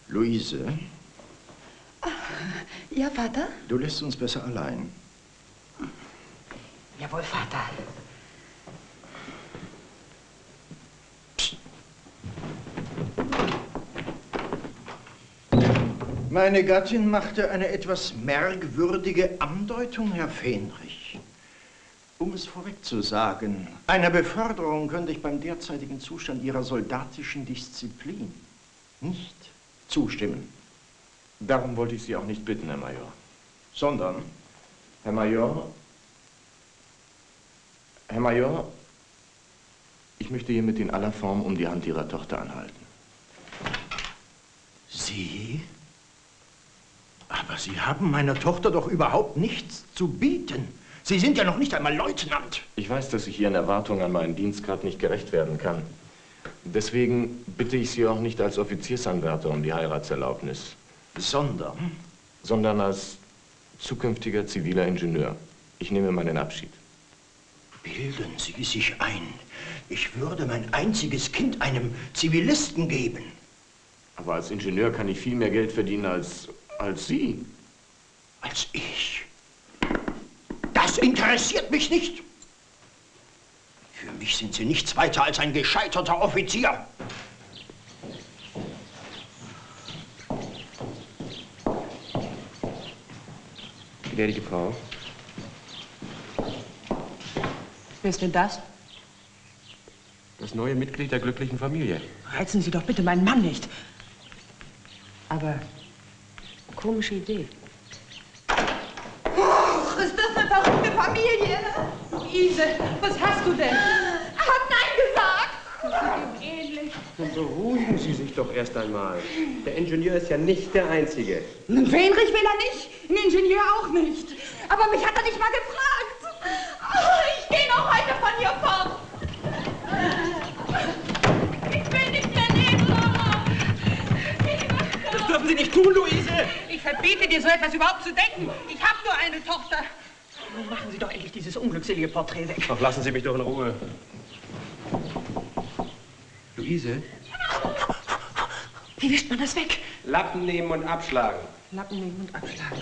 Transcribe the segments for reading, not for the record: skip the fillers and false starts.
Luise? Ja, Vater? Du lässt uns besser allein. Jawohl, Vater. Psst. Meine Gattin machte eine etwas merkwürdige Andeutung, Herr Fähnrich. Um es vorweg zu sagen, einer Beförderung könnte ich beim derzeitigen Zustand Ihrer soldatischen Disziplin nicht zustimmen. Darum wollte ich Sie auch nicht bitten, Herr Major. Sondern? Herr Major, ich möchte hiermit in aller Form um die Hand Ihrer Tochter anhalten. Sie? Aber Sie haben meiner Tochter doch überhaupt nichts zu bieten. Sie sind ja noch nicht einmal Leutnant. Ich weiß, dass ich Ihren Erwartungen an meinen Dienstgrad nicht gerecht werden kann. Deswegen bitte ich Sie auch nicht als Offiziersanwärter um die Heiratserlaubnis. Sondern als zukünftiger ziviler Ingenieur. Ich nehme meinen Abschied. Bilden Sie sich ein, ich würde mein einziges Kind einem Zivilisten geben. Aber als Ingenieur kann ich viel mehr Geld verdienen als Sie. Als ich? Das interessiert mich nicht. Für mich sind Sie nichts weiter als ein gescheiterter Offizier. Gnädige Frau. Wer ist denn das? Das neue Mitglied der glücklichen Familie. Reizen Sie doch bitte meinen Mann nicht. Aber komische Idee. Och, ist das eine verrückte Familie? Luise, was hast du denn? Er hat Nein gesagt. Das sieht ihm ähnlich. Dann beruhigen Sie sich doch erst einmal. Der Ingenieur ist ja nicht der Einzige. Einen Fähnrich will er nicht, einen Ingenieur auch nicht. Aber mich hat er nicht mal gefragt. Oh, ich gehe noch heute von hier fort. Ich will nicht mehr leben, Mama. Das dürfen Sie nicht tun, Luise. Ich verbiete dir, so etwas überhaupt zu denken. Ich habe nur eine Tochter. Nun machen Sie doch endlich dieses unglückselige Porträt weg. Ach, lassen Sie mich doch in Ruhe. Luise? Wie wischt man das weg? Lappen nehmen und abschlagen. Lappen nehmen und abschlagen.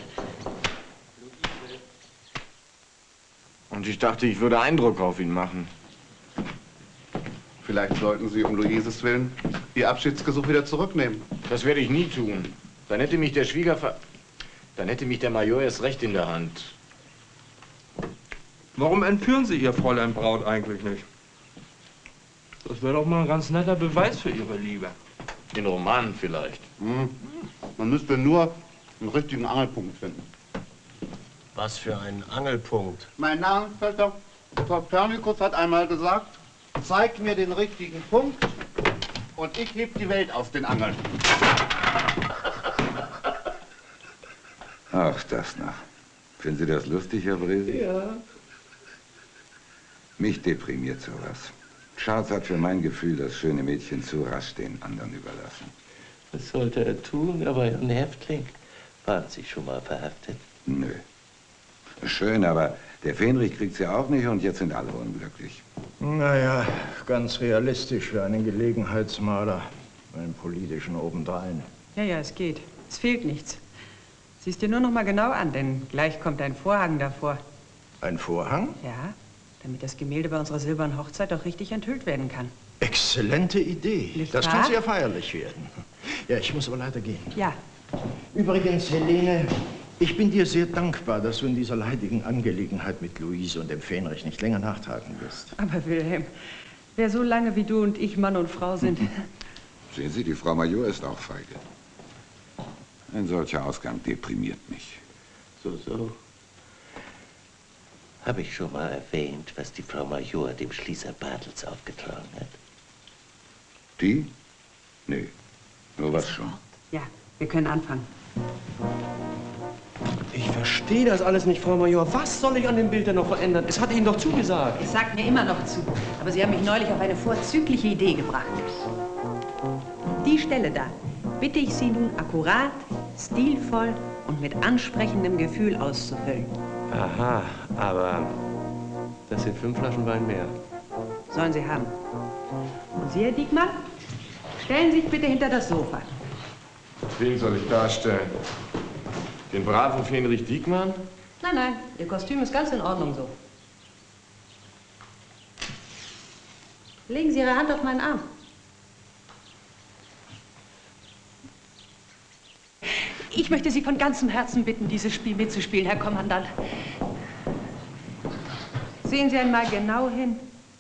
Und ich dachte, ich würde Eindruck auf ihn machen. Vielleicht sollten Sie um Luises Willen Ihr Abschiedsgesuch wieder zurücknehmen. Das werde ich nie tun. Dann hätte mich der Major erst recht in der Hand. Warum entführen Sie Ihr Fräulein Braut eigentlich nicht? Das wäre doch mal ein ganz netter Beweis für Ihre Liebe. In Romanen vielleicht. Man müsste nur einen richtigen Angelpunkt finden. Was für ein Angelpunkt? Mein Namensvetter Kopernikus hat einmal gesagt, zeig mir den richtigen Punkt und ich heb die Welt aus den Angeln. Ach, das noch. Finden Sie das lustig, Herr Bresi? Ja. Mich deprimiert sowas. Charles hat für mein Gefühl das schöne Mädchen zu rasch den anderen überlassen. Was sollte er tun? Aber ein Häftling. Waren Sie schon mal verhaftet? Nö. Schön, aber der Fähnrich kriegt's ja auch nicht und jetzt sind alle unglücklich. Naja, ganz realistisch für einen Gelegenheitsmaler. Einen politischen obendrein. Ja, ja, es geht. Es fehlt nichts. Siehst dir nur noch mal genau an, denn gleich kommt ein Vorhang davor. Ein Vorhang? Ja, damit das Gemälde bei unserer silbernen Hochzeit auch richtig enthüllt werden kann. Exzellente Idee. Nicht Das wahr? kann sehr feierlich werden. Ja, ich muss aber leider gehen. Ja. Übrigens, Helene, ich bin dir sehr dankbar, dass du in dieser leidigen Angelegenheit mit Luise und dem Fähnrich nicht länger nachtragen wirst. Aber Wilhelm, wer so lange wie du und ich Mann und Frau sind... Sehen Sie, die Frau Major ist auch feige. Ein solcher Ausgang deprimiert mich. So. Habe ich schon mal erwähnt, was die Frau Major dem Schließer Bartels aufgetragen hat? Die? Nee. Nur was schon. Ja, wir können anfangen. Ich verstehe das alles nicht, Frau Major. Was soll ich an dem Bild denn noch verändern? Es hat Ihnen doch zugesagt. Es sagt mir immer noch zu. Aber Sie haben mich neulich auf eine vorzügliche Idee gebracht. Die Stelle da bitte ich Sie nun akkurat, stilvoll und mit ansprechendem Gefühl auszufüllen. Aha, aber das sind 5 Flaschen Wein mehr. Sollen Sie haben. Und Sie, Herr Diekmann, stellen Sie sich bitte hinter das Sofa. Wen soll ich darstellen? Den braven Fähnrich Diekmann? Nein, nein, Ihr Kostüm ist ganz in Ordnung so. Legen Sie Ihre Hand auf meinen Arm. Ich möchte Sie von ganzem Herzen bitten, dieses Spiel mitzuspielen, Herr Kommandant. Sehen Sie einmal genau hin.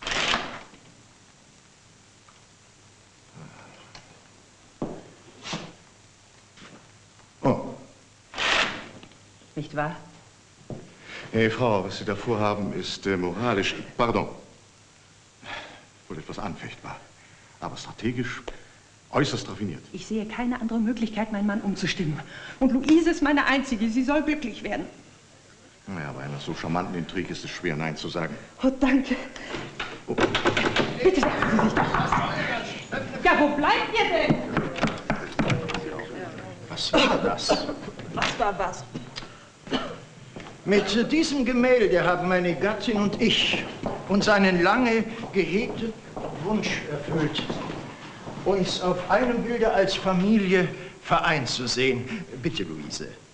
Oh. Nicht wahr? Hey, Frau, was Sie da vorhaben, ist moralisch, pardon, wohl etwas anfechtbar, aber strategisch äußerst raffiniert. Ich sehe keine andere Möglichkeit, meinen Mann umzustimmen. Und Luise ist meine Einzige. Sie soll glücklich werden. Naja, bei einer so charmanten Intrige ist es schwer, Nein zu sagen. Oh, danke. Oh. Bitte setzen Sie sich doch. Ja, wo bleibt ihr denn? Was war das? Was war was? Mit diesem Gemälde haben meine Gattin und ich uns einen lange gehegten Wunsch erfüllt, uns auf einem Bilde als Familie vereint zu sehen. Bitte, Luise.